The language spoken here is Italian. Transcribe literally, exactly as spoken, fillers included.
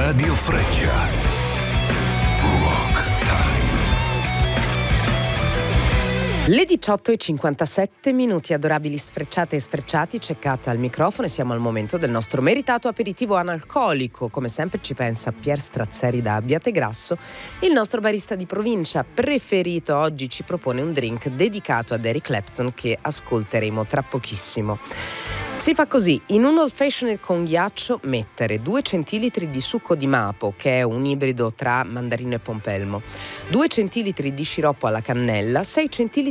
Radio Freccia. Rock Time. Le diciotto e cinquantasette minuti, adorabili sfrecciate e sfrecciati, ceccata al microfono e siamo al momento del nostro meritato aperitivo analcolico. Come sempre ci pensa Pier Strazzeri da Abbiategrasso, il nostro barista di provincia preferito. Oggi ci propone un drink dedicato ad Eric Clapton che ascolteremo tra pochissimo. Si fa così: in un old fashioned con ghiaccio mettere due centilitri di succo di mapo, che è un ibrido tra mandarino e pompelmo, due centilitri di sciroppo alla cannella, sei centilitri